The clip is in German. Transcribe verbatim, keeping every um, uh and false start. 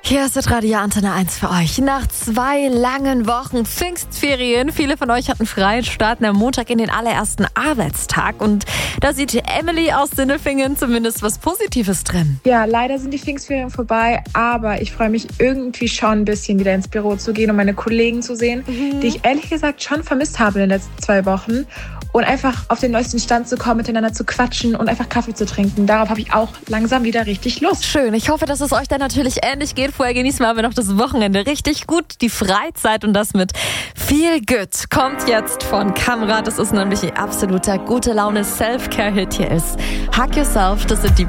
Hier ist Radio Antenne eins für euch. Nach zwei langen Wochen Pfingstferien, viele von euch hatten frei, starten am Montag in den allerersten Arbeitstag. Und da sieht Emily aus Sindelfingen zumindest was Positives drin. Ja, leider sind die Pfingstferien vorbei, aber ich freue mich irgendwie schon ein bisschen wieder ins Büro zu gehen und meine Kollegen zu sehen, mhm. die ich ehrlich gesagt schon vermisst habe in den letzten zwei Wochen. Und einfach auf den neuesten Stand zu kommen, miteinander zu quatschen und einfach Kaffee zu trinken. Darauf habe ich auch langsam wieder richtig Lust. Schön. Ich hoffe, dass es euch dann natürlich ähnlich geht. Vorher genießen wir aber noch das Wochenende richtig gut. Die Freizeit und das mit Feel Good kommt jetzt von Kamra. Das ist nämlich ein absoluter gute Laune Self-Care-Hit. Hier ist Hug Yourself. Das sind die